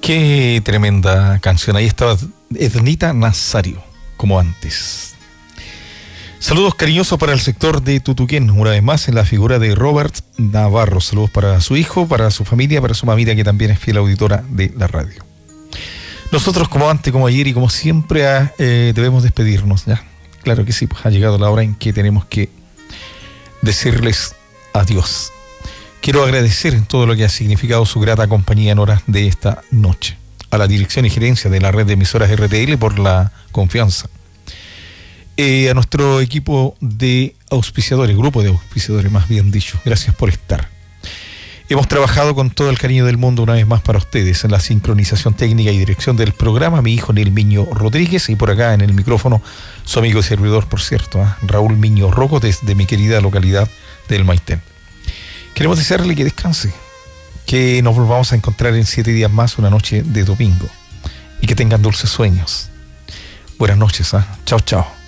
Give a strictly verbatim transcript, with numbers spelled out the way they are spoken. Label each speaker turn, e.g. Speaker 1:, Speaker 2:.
Speaker 1: Qué tremenda canción. Ahí estaba Ednita Nazario, como antes. Saludos cariñosos para el sector de Tutuquén, una vez más en la figura de Robert Navarro. Saludos para su hijo, para su familia, para su mamita, que también es fiel auditora de la radio. Nosotros, como antes, como ayer y como siempre, eh, debemos despedirnos ya. Claro que sí, pues ha llegado la hora en que tenemos que decirles adiós. Quiero agradecer todo lo que ha significado su grata compañía en horas de esta noche. A la dirección y gerencia de la red de emisoras R T L por la confianza. Eh, a nuestro equipo de auspiciadores, grupo de auspiciadores más bien dicho. Gracias por estar. Hemos trabajado con todo el cariño del mundo una vez más para ustedes en la sincronización técnica y dirección del programa, mi hijo Nel Miño Rodríguez, y por acá en el micrófono su amigo y servidor, por cierto, ¿eh? Raúl Miño Rocco, desde mi querida localidad del Maitén. Queremos desearle que descanse, que nos volvamos a encontrar en siete días más, una noche de domingo, y que tengan dulces sueños. Buenas noches, ¿eh? Chao, chao.